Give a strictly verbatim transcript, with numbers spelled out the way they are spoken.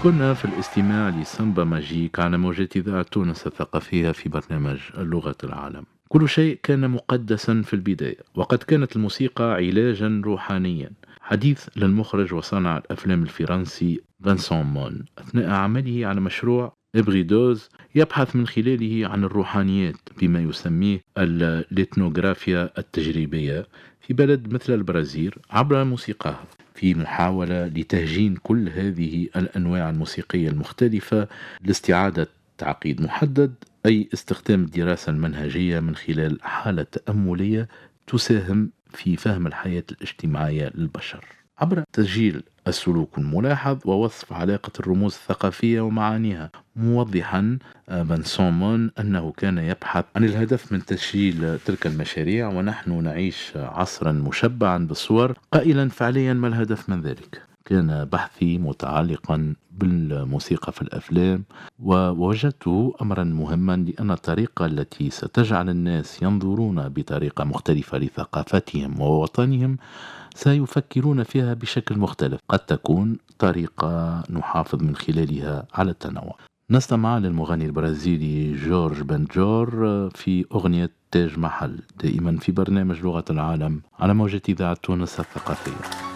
كنا في الاستماع لسامبا ماجيك على موجة إذاعة تونس الثقافية في برنامج لغة العالم. كل شيء كان مقدسا في البداية، وقد كانت الموسيقى علاجا روحانيا. حديث للمخرج وصانع الأفلام الفرنسي فانسون مون أثناء عمله على مشروع إبغيدوز، يبحث من خلاله عن الروحانيات بما يسميه الإثنوغرافيا التجريبية في بلد مثل البرازيل عبر موسيقاها، في محاولة لتهجين كل هذه الأنواع الموسيقية المختلفة لاستعادة تعقيد محدد، أي استخدام الدراسة المنهجية من خلال حالة تأملية تساهم في فهم الحياة الاجتماعية للبشر عبر تسجيل السلوك الملاحظ ووصف علاقة الرموز الثقافية ومعانيها، موضحا فانسون مون أنه كان يبحث عن الهدف من تسجيل تلك المشاريع ونحن نعيش عصرا مشبعا بالصور، قائلا فعليا ما الهدف من ذلك؟ كان بحثي متعلقا بالموسيقى في الأفلام، ووجدته أمرا مهما لأن الطريقة التي ستجعل الناس ينظرون بطريقة مختلفة لثقافتهم ووطنهم سيفكرون فيها بشكل مختلف، قد تكون طريقة نحافظ من خلالها على التنوع. نستمع للمغني البرازيلي جورج بنجور في أغنية تاج محل، دائما في برنامج لغة العالم على موجة إذاعة تونس الثقافية.